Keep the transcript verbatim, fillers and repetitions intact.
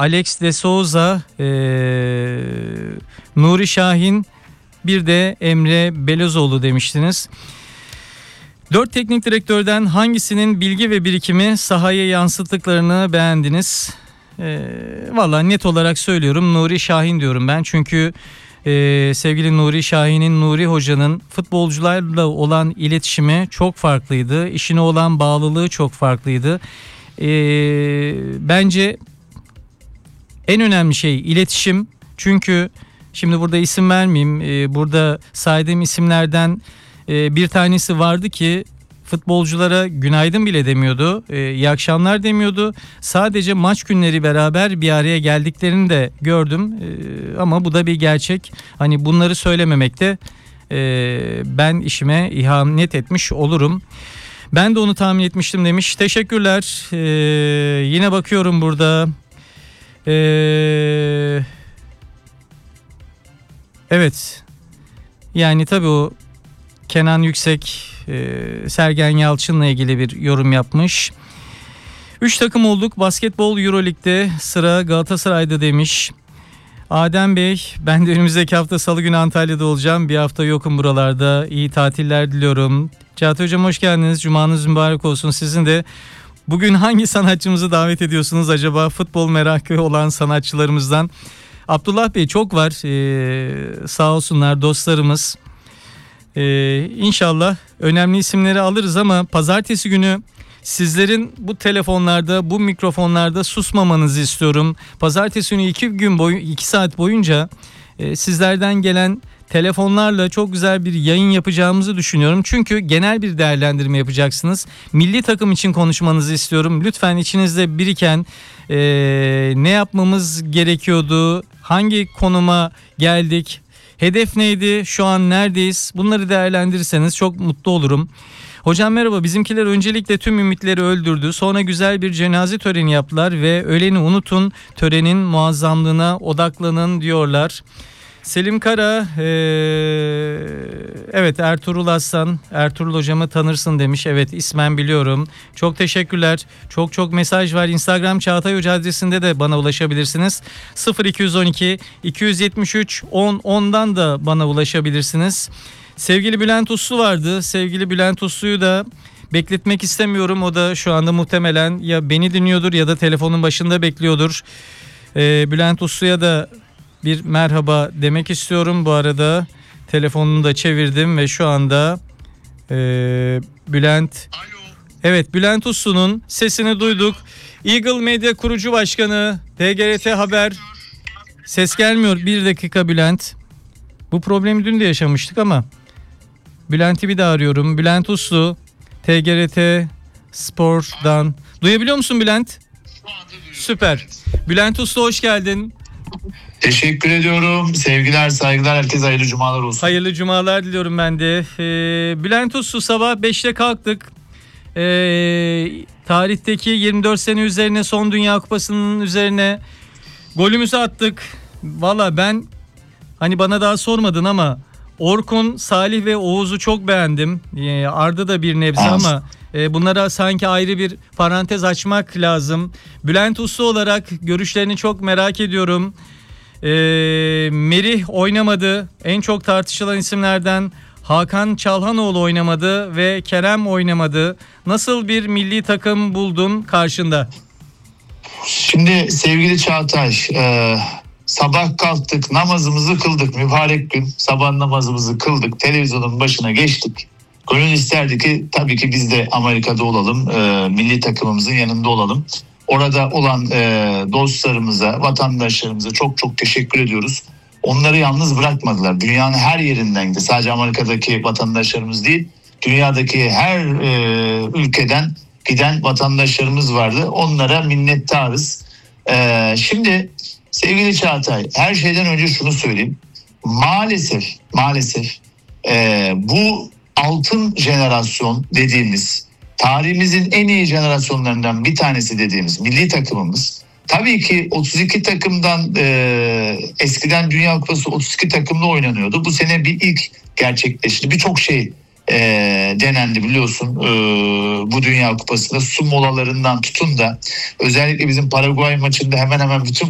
Alex de Souza, e, Nuri Şahin, bir de Emre Belözoğlu demiştiniz. Dört teknik direktörden hangisinin bilgi ve birikimi sahaya yansıttıklarını beğendiniz? E, Valla net olarak söylüyorum, Nuri Şahin diyorum ben. Çünkü e, sevgili Nuri Şahin'in, Nuri Hoca'nın futbolcularla olan iletişimi çok farklıydı. İşine olan bağlılığı çok farklıydı. E, bence en önemli şey iletişim. Çünkü şimdi burada isim vermeyeyim. E, burada saydığım isimlerden e, bir tanesi vardı ki futbolculara günaydın bile demiyordu, e, iyi akşamlar demiyordu. Sadece maç günleri beraber bir araya geldiklerini de gördüm. E, ama bu da bir gerçek. Hani bunları söylememekte e, ben işime ihanet etmiş olurum. Ben de onu tahmin etmiştim demiş. Teşekkürler. E, yine bakıyorum burada. E, evet. Yani tabii o Kenan Yüksek, e, Sergen Yalçın'la ilgili bir yorum yapmış. Üç takım olduk. Basketbol Euroleague'de, sıra Galatasaray'da demiş. Adem Bey, ben de önümüzdeki hafta Salı günü Antalya'da olacağım. Bir hafta yokum buralarda. İyi tatiller diliyorum. Çağatay Hocam hoş geldiniz. Cumanız mübarek olsun. Sizin de bugün hangi sanatçımızı davet ediyorsunuz acaba? Futbol merakı olan sanatçılarımızdan. Abdullah Bey çok var. Ee, sağ olsunlar dostlarımız. Ee, inşallah önemli isimleri alırız ama pazartesi günü sizlerin bu telefonlarda, bu mikrofonlarda susmamanızı istiyorum. Pazartesi günü iki gün boyu, iki saat boyunca e, sizlerden gelen telefonlarla çok güzel bir yayın yapacağımızı düşünüyorum. Çünkü genel bir değerlendirme yapacaksınız. Milli takım için konuşmanızı istiyorum. Lütfen içinizde biriken e, ne yapmamız gerekiyordu, hangi konuma geldik, hedef neydi, şu an neredeyiz, bunları değerlendirirseniz çok mutlu olurum. Hocam merhaba, bizimkiler öncelikle tüm ümitleri öldürdü. Sonra güzel bir cenaze töreni yaptılar ve öleni unutun, törenin muazzamlığına odaklanın diyorlar. Selim Kara, ee, evet Ertuğrul Aslan, Ertuğrul hocamı tanırsın demiş. Evet, ismen biliyorum. Çok teşekkürler. Çok çok mesaj var. Instagram Çağatay Hoca adresinde de bana ulaşabilirsiniz. sıfır iki on iki iki yetmiş üç on ondan da bana ulaşabilirsiniz. Sevgili Bülent Uslu vardı. Sevgili Bülent Uslu'yu da bekletmek istemiyorum. O da şu anda muhtemelen ya beni dinliyordur ya da telefonun başında bekliyordur. Ee, Bülent Uslu'ya da bir merhaba demek istiyorum. Bu arada telefonunu da çevirdim ve şu anda e, Bülent... Alo. Evet, Bülent Uslu'nun sesini duyduk. Eagle Medya kurucu başkanı, T G R T Haber. Ses gelmiyor. Bir dakika Bülent. Bu problemi dün de yaşamıştık ama Bülent'i bir daha arıyorum. Bülent Uslu, T G R T Spor'dan. Duyabiliyor musun Bülent? Süper. Bülent Uslu hoş geldin. Teşekkür ediyorum. Sevgiler, saygılar. Herkese hayırlı cumalar olsun. Hayırlı cumalar diliyorum ben de. Ee, Bülent Uslu, sabah beşte kalktık. Ee, tarihteki yirmi dört sene üzerine, son Dünya Kupası'nın üzerine golümüzü attık. Valla ben, hani bana daha sormadın ama Orkun, Salih ve Oğuz'u çok beğendim. Ee, Arda da bir nebze Az. ama e, bunlara sanki ayrı bir parantez açmak lazım. Bülent Uslu olarak görüşlerini çok merak ediyorum. Ee, Merih oynamadı. En çok tartışılan isimlerden Hakan Çalhanoğlu oynamadı ve Kerem oynamadı. Nasıl bir milli takım buldun karşında? Şimdi sevgili Çağatay, e, sabah kalktık, namazımızı kıldık. Mübarek gün sabah namazımızı kıldık. Televizyonun başına geçtik. Gönül isterdi ki tabii ki biz de Amerika'da olalım. E, milli takımımızın yanında olalım. Orada olan e, dostlarımıza, vatandaşlarımıza çok çok teşekkür ediyoruz. Onları yalnız bırakmadılar. Dünyanın her yerinden de, sadece Amerika'daki vatandaşlarımız değil, dünyadaki her e, ülkeden giden vatandaşlarımız vardı. Onlara minnettarız. E, şimdi sevgili Çağatay, her şeyden önce şunu söyleyeyim. Maalesef, maalesef e, bu altın jenerasyon dediğimiz, tarihimizin en iyi jenerasyonlarından bir tanesi dediğimiz milli takımımız, tabii ki otuz iki takımdan e, eskiden Dünya Kupası otuz iki takımla oynanıyordu. Bu sene bir ilk gerçekleşti. Birçok şey e, denendi biliyorsun e, bu Dünya Kupası'nda. Su molalarından tutun da özellikle bizim Paraguay maçında hemen hemen bütün